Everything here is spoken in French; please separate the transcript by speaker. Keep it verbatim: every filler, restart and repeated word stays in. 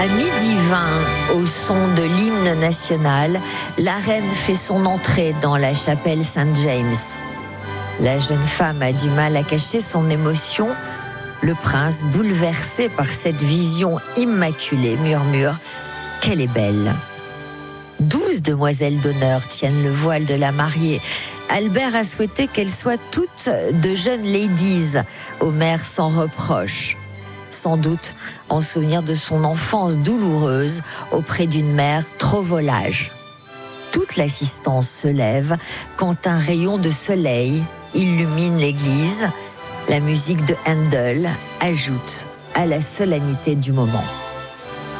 Speaker 1: À midi vingt, au son de l'hymne national, la reine fait son entrée dans la chapelle Saint-James. La jeune femme a du mal à cacher son émotion. Le prince, bouleversé par cette vision immaculée, murmure « Qu'elle est belle !» Douze demoiselles d'honneur tiennent le voile de la mariée. Albert a souhaité qu'elles soient toutes de jeunes ladies, aux mères sans reproche. Sans doute en souvenir de son enfance douloureuse auprès d'une mère trop volage. Toute l'assistance se lève quand un rayon de soleil illumine l'église. La musique de Handel ajoute à la solennité du moment.